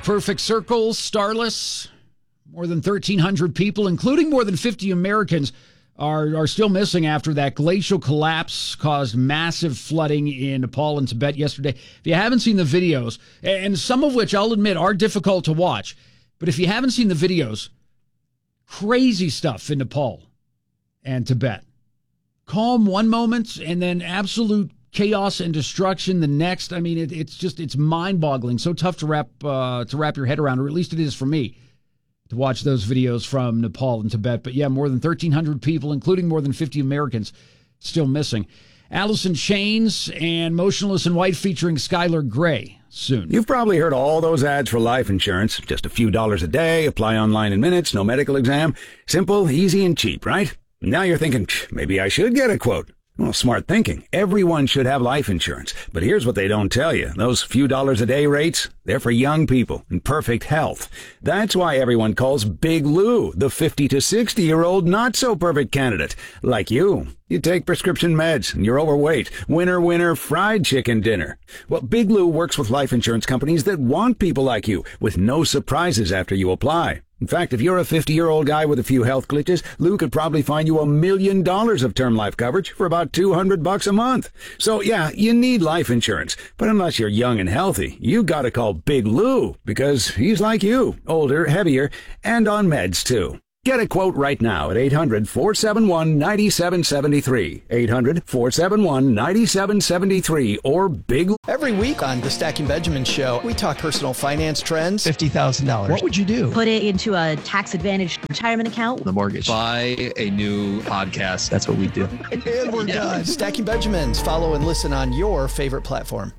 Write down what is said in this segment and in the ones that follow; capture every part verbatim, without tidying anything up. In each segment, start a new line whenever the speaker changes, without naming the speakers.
perfect circle, starless. More than thirteen hundred people, including more than fifty Americans, are, are still missing after that glacial collapse caused massive flooding in Nepal and Tibet yesterday. If you haven't seen the videos, and some of which I'll admit are difficult to watch, but if you haven't seen the videos, crazy stuff in Nepal and Tibet. Calm one moment and then absolute chaos and destruction the next. I mean, it, it's just, it's mind-boggling. So tough to wrap uh, to wrap your head around, or at least it is for me, to watch those videos from Nepal and Tibet. But yeah, more than thirteen hundred people, including more than fifty Americans, still missing. Alice in Chains and Motionless in White featuring Skylar Grey soon.
You've probably heard all those ads for life insurance. Just a few dollars a day, apply online in minutes, no medical exam. Simple, easy, and cheap, right? Now you're thinking, maybe I should get a quote. Well, smart thinking. Everyone should have life insurance. But here's what they don't tell you. Those few dollars a day rates, they're for young people in perfect health. That's why everyone calls Big Lou the fifty to sixty-year-old not-so-perfect candidate. Like you. You take prescription meds and you're overweight. Winner, winner, fried chicken dinner. Well, Big Lou works with life insurance companies that want people like you, with no surprises after you apply. In fact, if you're a fifty-year-old guy with a few health glitches, Lou could probably find you a million dollars of term life coverage for about two hundred bucks a month. So yeah, you need life insurance. But unless you're young and healthy, you gotta call Big Lou, because he's like you, older, heavier, and on meds too. Get a quote right now at eight hundred, four seven one, nine seven seven three. eight hundred, four seven one, nine seven seven three or Big.
Every week on the Stacking Benjamin Show, we talk personal finance trends.
fifty thousand dollars. What would you do?
Put it into a tax-advantaged retirement account.
The mortgage.
Buy a new podcast.
That's what we do.
And we're yeah. done. Stacking Benjamins. Follow and listen on your favorite platform.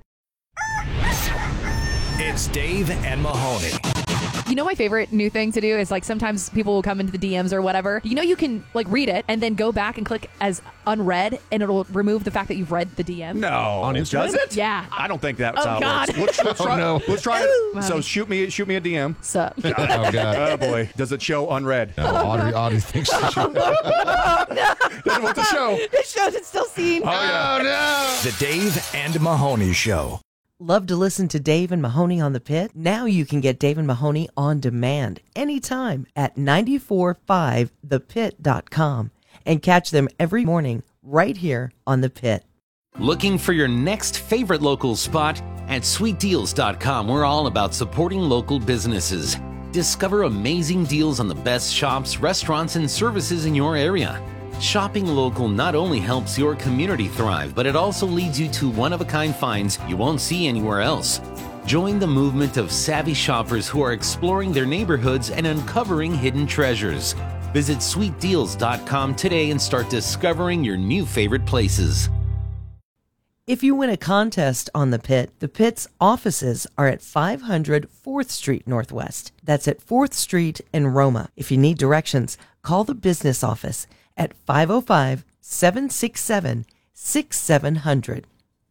It's Dave and Mahoney.
You know, my favorite new thing to do is, like, sometimes people will come into the D Ms or whatever. You know, you can, like, read it and then go back and click as unread, and it'll remove the fact that you've read the D M.
No. On Instagram? Does it?
Yeah.
I don't think that's
oh,
how
God.
it works. Let's, let's try,
oh, no.
let's try it. Wow. So shoot me shoot me a D M.
Sup?
Oh, God.
Oh, boy. Does it show unread?
No, Audrey, Audrey thinks it should.
Oh, no.
Doesn't want to show.
It shows it's still seen.
Oh, yeah.
Oh, no.
The Dave and Mahoney Show.
Love to listen to Dave and Mahoney on the Pit? Now you can get Dave and Mahoney on demand anytime at nine four five the pit dot com and catch them every morning right here on the Pit.
Looking for your next favorite local spot? At sweet deals dot com, we're all about supporting local businesses. Discover amazing deals on the best shops, restaurants, and services in your area. Shopping local not only helps your community thrive, but it also leads you to one-of-a-kind finds you won't see anywhere else. Join the movement of savvy shoppers who are exploring their neighborhoods and uncovering hidden treasures. Visit sweet deals dot com today and start discovering your new favorite places.
If you win a contest on the Pit, the Pit's offices are at five hundred fourth Street Northwest. That's at fourth Street in Roma. If you need directions, call the business office at five oh five, seven six seven, six seven zero zero.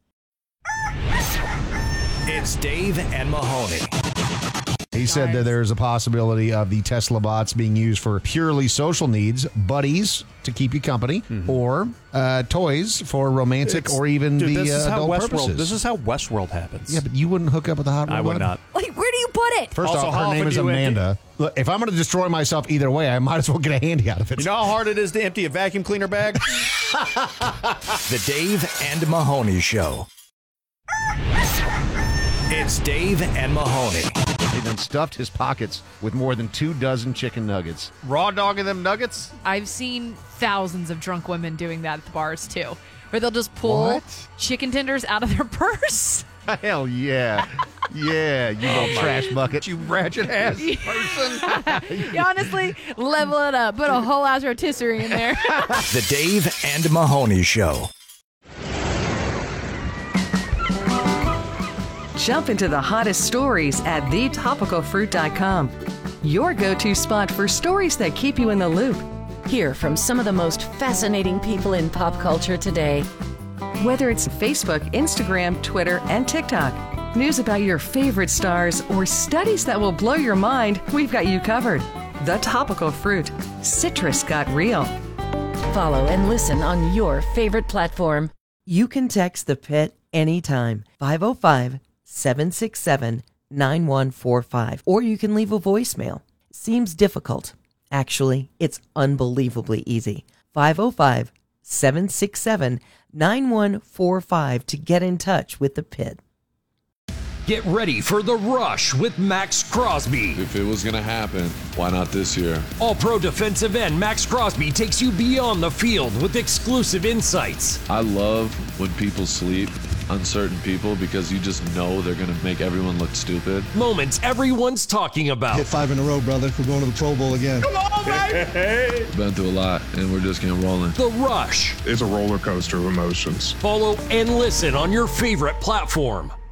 It's Dave and Mahoney.
He said that there's a possibility of the Tesla bots being used for purely social needs, buddies to keep you company, mm-hmm. or uh, toys for romantic
it's,
or even
dude,
the
this is
uh,
how
adult
Westworld,
purposes.
This is how Westworld happens.
Yeah, but you wouldn't hook up with a hot
I
robot?
would not.
Like, where do you put it?
First
also,
off, her name is Amanda. Look, if I'm going to destroy myself either way, I might as well get a handy out of it.
You know how hard it is to empty a vacuum cleaner bag?
The Dave and Mahoney Show. It's Dave and Mahoney.
He then stuffed his pockets with more than two dozen chicken nuggets.
Raw dogging them nuggets?
I've seen thousands of drunk women doing that at the bars, too, where they'll just pull
What?
chicken tenders out of their purse.
Hell yeah. Yeah, you little trash bucket.
You ratchet ass person.
You honestly, level it up. Put a whole ass rotisserie in there.
The Dave and Mahoney Show.
Jump into the hottest stories at the topical fruit dot com. Your go-to spot for stories that keep you in the loop.
Hear from some of the most fascinating people in pop culture today.
Whether it's Facebook, Instagram, Twitter, and TikTok, news about your favorite stars, or studies that will blow your mind, we've got you covered. The Topical Fruit. Citrus got real.
Follow and listen on your favorite platform.
You can text the Pit anytime. five oh five, seven six seven, nine one four five, or you can leave a voicemail. Seems difficult. Actually, it's unbelievably easy. five oh five, seven six seven, nine one four five to get in touch with the Pit.
Get ready for The Rush with Max Crosby.
If it was going to happen, why not this year?
All-pro defensive end Max Crosby takes you beyond the field with exclusive insights.
I love when people sleep, uncertain people, because you just know they're going to make everyone look stupid.
Moments everyone's talking about.
Hit five in a row, brother. We're going to the Pro Bowl again.
Come on, baby!
Been through a lot, and we're just getting rolling.
The Rush.
It's a roller coaster of emotions.
Follow and listen on your favorite platform.